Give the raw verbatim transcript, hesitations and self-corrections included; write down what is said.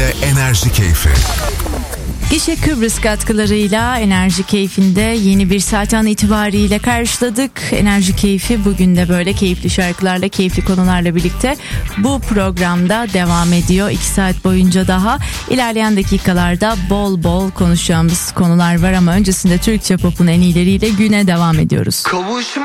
katkılarıyla Enerji Keyfi. Gişe Kıbrıs katkılarıyla Enerji Keyfi'nde yeni bir saat an itibariyle karşıladık. Enerji Keyfi bugün de böyle keyifli şarkılarla, keyifli konularla birlikte bu programda devam ediyor. iki saat boyunca daha ilerleyen dakikalarda bol bol konuşacağımız konular var ama öncesinde Türkçe pop'un en iyileriyle güne devam ediyoruz. Kavuşma